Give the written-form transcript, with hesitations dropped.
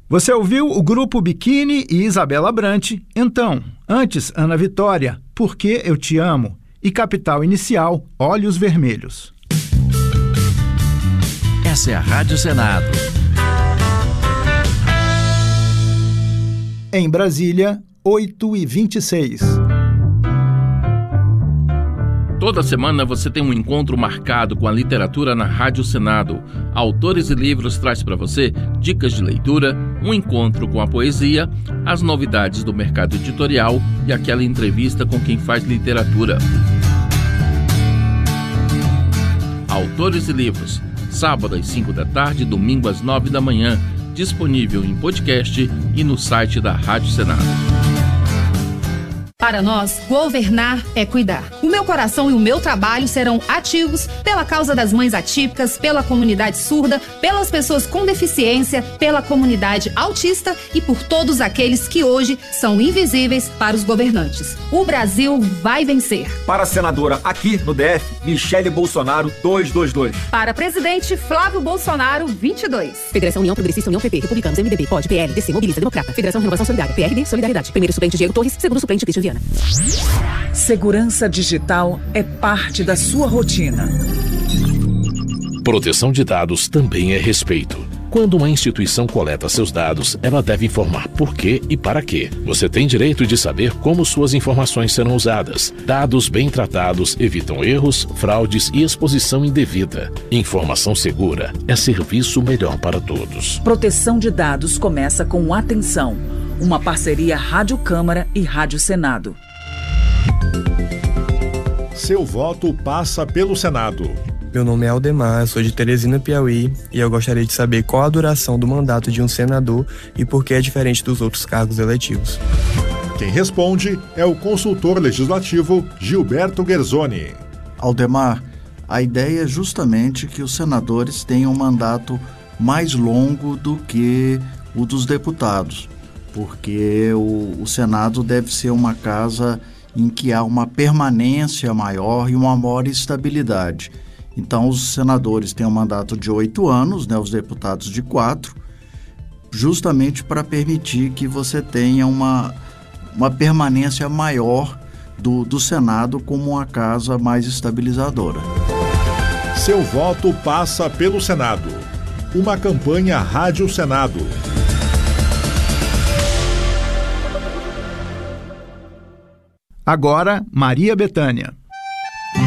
Você ouviu o Grupo Biquíni e Isabela Brant? Então, antes, Ana Vitória, Por Que Eu Te Amo? E Capital Inicial, Olhos Vermelhos. Essa é a Rádio Senado. Em Brasília, 8h26. Toda semana você tem um encontro marcado com a literatura na Rádio Senado. Autores e Livros traz para você dicas de leitura, um encontro com a poesia, as novidades do mercado editorial e aquela entrevista com quem faz literatura. Autores e Livros, sábado às 5 da tarde, domingo às 9 da manhã, disponível em podcast e no site da Rádio Senado. Para nós, governar é cuidar. O meu coração e o meu trabalho serão ativos pela causa das mães atípicas, pela comunidade surda, pelas pessoas com deficiência, pela comunidade autista e por todos aqueles que hoje são invisíveis para os governantes. O Brasil vai vencer. Para a senadora aqui no DF, Michele Bolsonaro, 222. Para presidente, Flávio Bolsonaro, 22. Federação União Progressista, União PP, Republicanos, MDB, POD, PL, DC, Mobiliza, Democrata, Federação Renovação Solidária, PRD, Solidariedade. Primeiro suplente Diego Torres, segundo suplente Cristian Viana. Segurança digital é parte da sua rotina. Proteção de dados também é respeito. Quando uma instituição coleta seus dados, ela deve informar por quê e para quê. Você tem direito de saber como suas informações serão usadas. Dados bem tratados evitam erros, fraudes e exposição indevida. Informação segura é serviço melhor para todos. Proteção de dados começa com atenção. Uma parceria Rádio Câmara e Rádio Senado. Seu voto passa pelo Senado. Meu nome é Aldemar, eu sou de Teresina, Piauí, e eu gostaria de saber qual a duração do mandato de um senador e por que é diferente dos outros cargos eletivos. Quem responde é o consultor legislativo Gilberto Guerzoni. Aldemar, a ideia é justamente que os senadores tenham um mandato mais longo do que o dos deputados, porque o Senado deve ser uma casa em que há uma permanência maior e uma maior estabilidade. Então, os senadores têm um mandato de 8 anos, né, os deputados de 4, justamente para permitir que você tenha uma permanência maior do Senado como uma casa mais estabilizadora. Seu voto passa pelo Senado. Uma campanha Rádio Senado. Agora, Maria Bethânia.